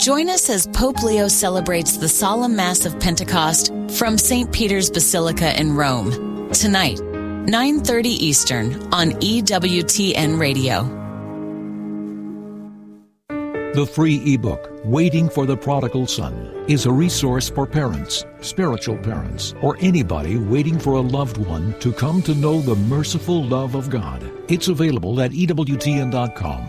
Join us as Pope Leo celebrates the solemn Mass of Pentecost from St. Peter's Basilica in Rome. Tonight, 9:30 Eastern on EWTN Radio. The free ebook, Waiting for the Prodigal Son, is a resource for parents, spiritual parents, or anybody waiting for a loved one to come to know the merciful love of God. It's available at EWTN.com/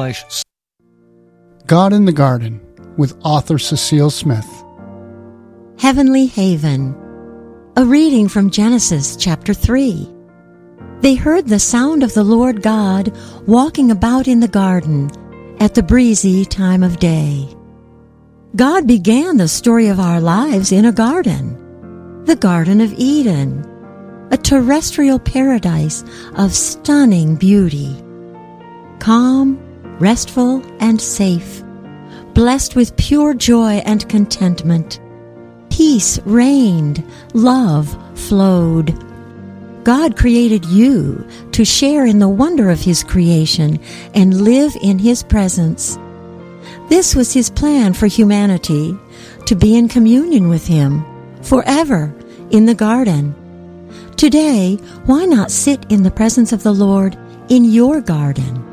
God in the Garden with author Cecile Smith. Heavenly Haven. A reading from Genesis chapter 3. They heard the sound of the Lord God walking about in the garden at the breezy time of day. God began the story of our lives in a garden, the Garden of Eden, a terrestrial paradise of stunning beauty. Calm, restful, and safe, blessed with pure joy and contentment. Peace reigned, love flowed. God created you to share in the wonder of His creation and live in His presence. This was His plan for humanity, to be in communion with Him forever in the garden. Today, why not sit in the presence of the Lord in your garden?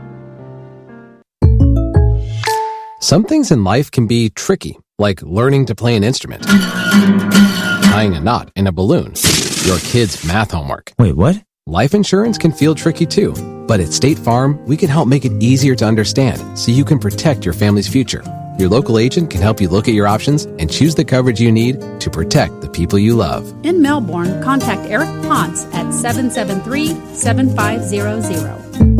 Some things in life can be tricky, like learning to play an instrument, tying a knot in a balloon, your kid's math homework. Wait, what? Life insurance can feel tricky too, but at State Farm, we can help make it easier to understand so you can protect your family's future. Your local agent can help you look at your options and choose the coverage you need to protect the people you love. In Melbourne, contact Eric Ponce at 773-7500.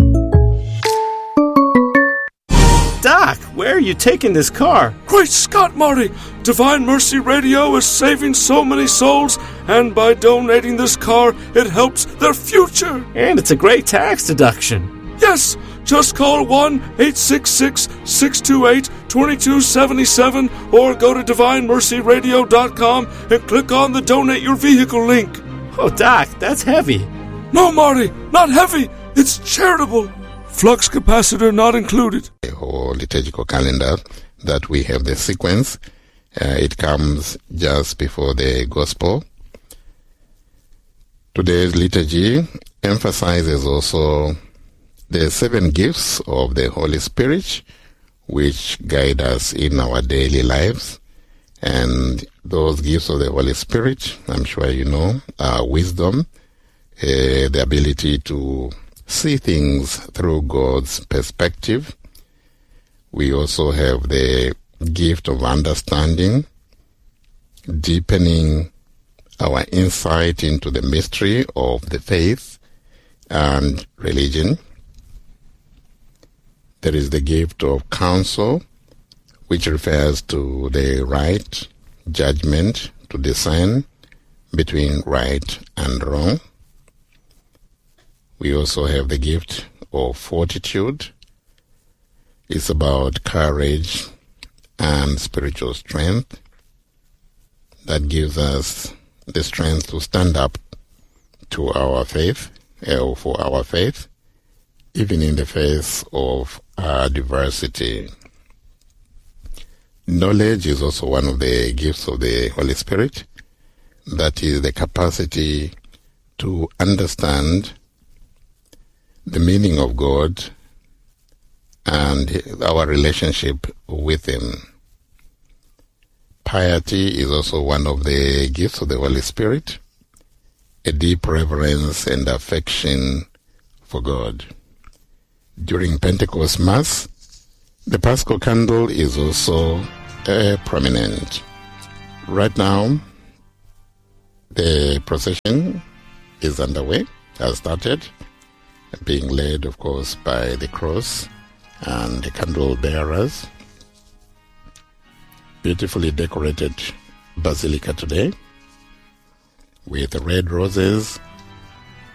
Doc, where are you taking this car? Great Scott, Marty! Divine Mercy Radio is saving so many souls, and by donating this car, it helps their future. And it's a great tax deduction. Yes, just call 1-866-628-2277 or go to DivineMercyRadio.com and click on the Donate Your Vehicle link. Oh, Doc, that's heavy. No, Marty, not heavy. It's charitable. Flux capacitor not included. The whole liturgical calendar that we have the sequence. It comes just before the gospel. Today's liturgy emphasizes also the 7 gifts of the Holy Spirit, which guide us in our daily lives. And those gifts of the Holy Spirit, I'm sure you know, are wisdom, the ability to see things through God's perspective. We also have the gift of understanding, deepening our insight into the mystery of the faith and religion. There is the gift of counsel, which refers to the right judgment to discern between right and wrong. We also have the gift of fortitude. It's about courage and spiritual strength that gives us the strength to stand up to our faith, or for our faith, even in the face of adversity. Knowledge is also one of the gifts of the Holy Spirit. That is the capacity to understand the meaning of God and our relationship with Him. Piety is also one of the gifts of the Holy Spirit, a deep reverence and affection for God. During Pentecost Mass, the Paschal Candle is also prominent. Right now, the procession is underway, has started, being led, of course, by the cross and the candle bearers. Beautifully decorated basilica today with red roses